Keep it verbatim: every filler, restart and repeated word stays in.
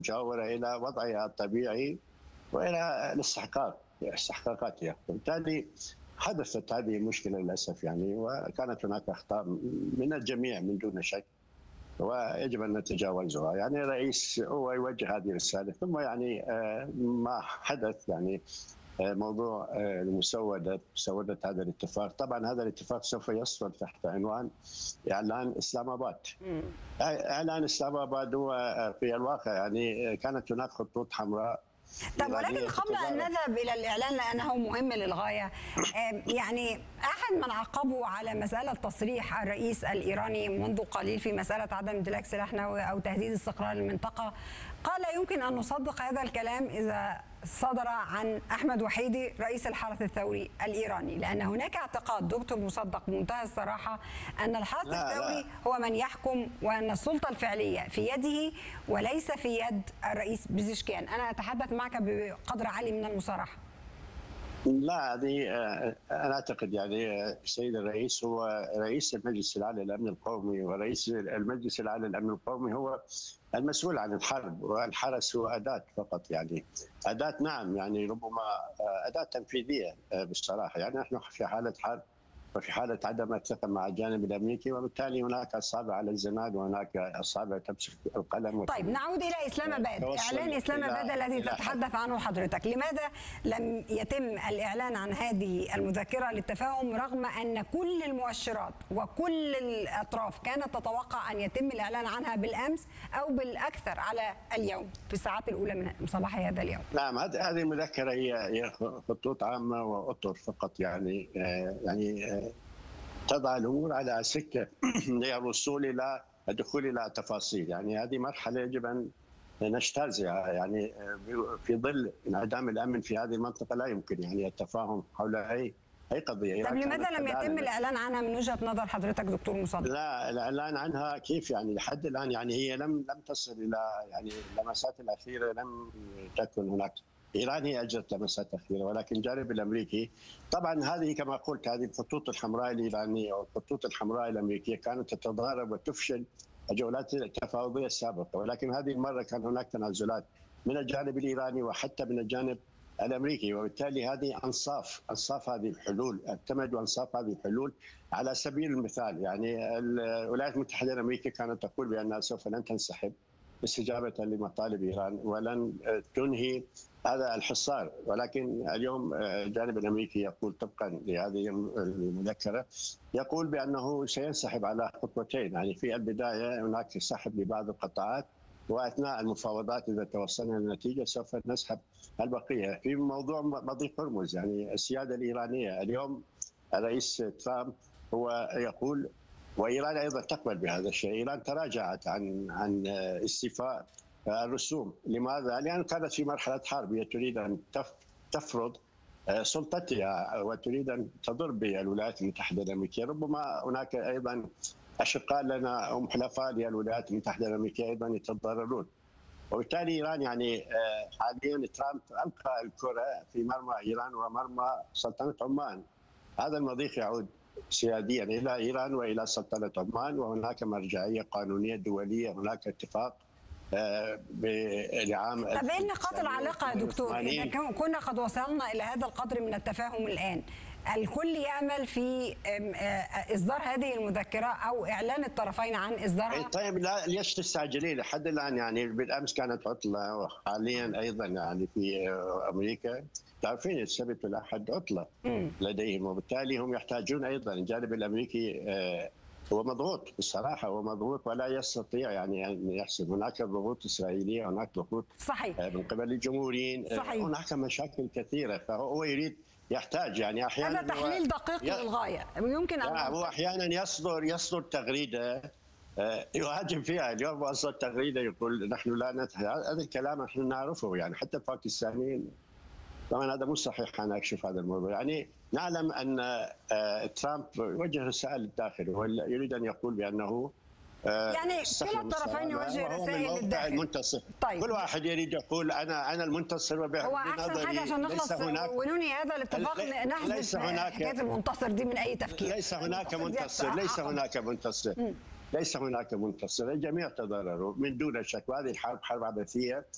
المجاورة إلى وضعها الطبيعي وإلى الاستحقاق استحقاقاتها. وبالتالي حدثت هذه المشكلة للأسف يعني، وكانت هناك أخطاء من الجميع من دون شك، ويجب أن نتجاوزها. يعني الرئيس هو يوجه هذه الرسالة، ثم يعني ما حدث يعني موضوع المسودة مسودة هذا الاتفاق. طبعا هذا الاتفاق سوف يصل تحت عنوان إعلان إسلام آباد. إعلان إسلام آباد هو في الواقع يعني كانت هناك خطوط حمراء. طب ولكن قبل أن نذهب إلى الإعلان لأنه مهم للغاية، يعني أحد من عقبوا على مسألة تصريح الرئيس الإيراني منذ قليل في مسألة عدم امتلاك سلاح نووي أو تهديد استقرار المنطقة قال يمكن أن نصدق هذا الكلام إذا صدر عن أحمد وحيدي رئيس الحرس الثوري الإيراني، لأن هناك اعتقاد دكتور مصدق بمنتهى الصراحة أن الحرس لا الثوري لا. هو من يحكم وأن السلطة الفعلية في يده وليس في يد الرئيس بزشكيان. أنا أتحدث معك بقدر عالي من المصارحة. لا، هذه انا اعتقد يعني السيد الرئيس هو رئيس المجلس الاعلى للامن القومي، ورئيس المجلس الاعلى للامن القومي هو المسؤول عن الحرب، والحرس هو اداه فقط، يعني اداه نعم يعني ربما اداه تنفيذيه بالصراحه. يعني نحن في حاله حرب وفي حاله عدم الثقه مع الجانب الامريكي، وبالتالي هناك اصابع على الزناد وهناك اصابع تمسك القلم. طيب نعود الى اسلام اباد، اعلان اسلام اباد الذي تتحدث عنه حضرتك، لماذا لم يتم الاعلان عن هذه المذكره للتفاهم رغم ان كل المؤشرات وكل الاطراف كانت تتوقع ان يتم الاعلان عنها بالامس او بالاكثر على اليوم في الساعات الاولى من صباح هذا اليوم؟ نعم، هذه المذكره هي خطوط عامه واطر فقط، يعني يعني تضع الامور على سكه للوصول الى الدخول الى تفاصيل. يعني هذه مرحله يجب ان نجتازها، يعني في ظل انعدام الامن في هذه المنطقه لا يمكن يعني التفاهم حول اي اي قضيه. طب لماذا لم يتم الاعلان عنها من وجهه نظر حضرتك دكتور مصدق؟ لا، الاعلان عنها كيف يعني لحد الان يعني هي لم لم تصل الى يعني اللمسات الاخيره، لم تكن هناك. ايران هي اجرت لمسات اخيره، ولكن الجانب الامريكي طبعا هذه كما قلت هذه الخطوط الحمراء الايرانيه والخطوط الحمراء الامريكيه كانت تتضارب وتفشل الجولات التفاوضيه السابقه، ولكن هذه المره كان هناك تنازلات من الجانب الايراني وحتى من الجانب الامريكي، وبالتالي هذه انصاف انصاف هذه الحلول، اعتمدوا انصاف هذه الحلول. على سبيل المثال يعني الولايات المتحده الامريكيه كانت تقول بانها سوف لن تنسحب استجابه لمطالب ايران ولن تنهي هذا الحصار، ولكن اليوم الجانب الامريكي يقول طبقا لهذه المذكره يقول بانه سينسحب على خطوتين. يعني في البدايه هناك سحب لبعض القطاعات، واثناء المفاوضات اذا توصلنا لنتيجه سوف نسحب البقيه. في موضوع مضيق هرمز يعني السياده الايرانيه، اليوم الرئيس ترامب هو يقول وايران ايضا تقبل بهذا الشيء، ايران تراجعت عن عن استيفاء الرسوم. لماذا؟ لأن كانت في مرحلة حرب، هي تريد أن تفرض سلطتها وتريد أن تضر بالولايات المتحدة الأمريكية. ربما هناك أيضا أشقاء لنا هم حلفاء للولايات المتحدة الأمريكية أيضا يتضررون، وبالتالي إيران يعني حاليا ترامب ألقى الكرة في مرمى إيران ومرمى سلطنة عمان. هذا المضيق يعود سياديا إلى إيران وإلى سلطنة عمان، وهناك مرجعية قانونية دولية، هناك اتفاق لعام. طب ايه النقاط العالقه يا دكتور؟ اذا كنا قد وصلنا الى هذا القدر من التفاهم الان، الكل يامل في اصدار هذه المذكره او اعلان الطرفين عن اصدارها؟ طيب لا، ليش تستعجلين لحد الان؟ يعني بالامس كانت عطله، وحاليا ايضا يعني في امريكا تعرفين السبت والاحد عطله لديهم، وبالتالي هم يحتاجون ايضا الجانب الامريكي هو مضغوط بالصراحه، هو مضغوط ولا يستطيع يعني ان يحسم. هناك ضغوط اسرائيليه، هناك ضغوط صحيح من قبل الجمهوريين، صحيح. هناك مشاكل كثيره، فهو يريد يحتاج يعني احيانا هذا تحليل دقيق للغايه. يمكن ان هو احيانا يصدر يصدر تغريده يهاجم فيها. اليوم اصدر تغريده يقول نحن لا نتحدث، هذا الكلام نحن نعرفه يعني حتى الباكستانيين. طبعا هذا مو صحيح، انا اكشف هذا الموضوع. يعني نعلم ان ترامب يوجه رسائل للداخل ويريد ان يقول بانه يعني كلا الطرفين يوجه رسائل للداخل المنتصر. طيب. كل واحد يريد يقول انا انا المنتصر، هو احسن حاجه عشان نخلص وننهي هذا الاتفاق نحذف حكايه المنتصر دي من اي تفكير. ليس هناك منتصر، ليس هناك منتصر، ليس هناك منتصر، الجميع تضرروا من دون شك، وهذه الحرب حرب عبثيه